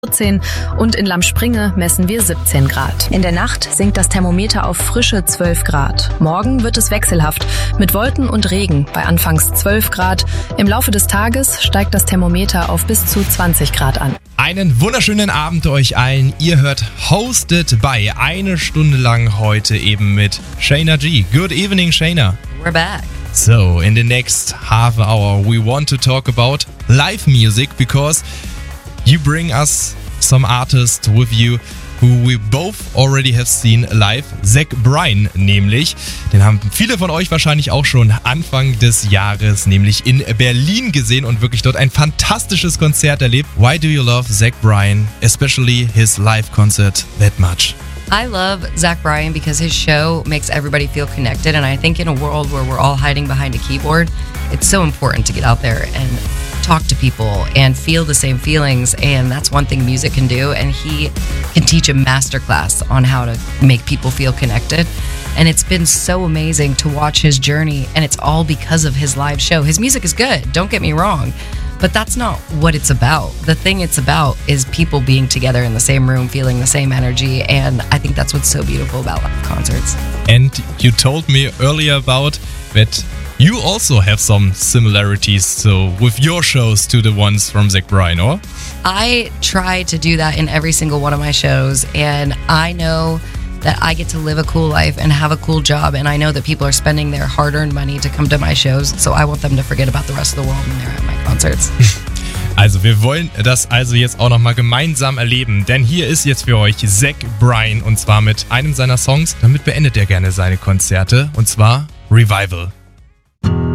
14 und in Lammspringe messen wir 17 Grad. In der Nacht sinkt das Thermometer auf frische 12 Grad. Morgen wird es wechselhaft mit Wolken und Regen bei anfangs 12 Grad. Im Laufe des Tages steigt das Thermometer auf bis zu 20 Grad an. Einen wunderschönen Abend euch allen. Ihr hört Hosted by eine Stunde lang heute eben mit Shayna G. Good evening, Shayna. We're back. So, in the next half hour we want to talk about live music because you bring us some artists with you who we both already have seen live. Zach Bryan nämlich, den haben viele von euch wahrscheinlich auch schon Anfang des Jahres nämlich in Berlin gesehen und wirklich dort ein fantastisches Konzert erlebt. Why do you love Zach Bryan, especially his live concert, that much? I love Zach Bryan because his show makes everybody feel connected, and I think in a world where we're all hiding behind a keyboard, it's so important to get out there and talk to people and feel the same feelings, and that's one thing music can do, and he can teach a masterclass on how to make people feel connected. And it's been so amazing to watch his journey, and it's all because of his live show. His music is good, don't get me wrong, but that's not what it's about. The thing it's about is people being together in the same room, feeling the same energy, and I think that's what's so beautiful about live concerts. And you told me earlier about that you also have some similarities so with your shows to the ones from Zach Bryan, or? I try to do that in every single one of my shows, and I know that I get to live a cool life and have a cool job, and I know that people are spending their hard-earned money to come to my shows, so I want them to forget about the rest of the world when they're at my concerts. Also wir wollen das also jetzt auch nochmal gemeinsam erleben, denn hier ist jetzt für euch Zach Bryan und zwar mit einem seiner Songs. Damit beendet er gerne seine Konzerte und zwar Revival.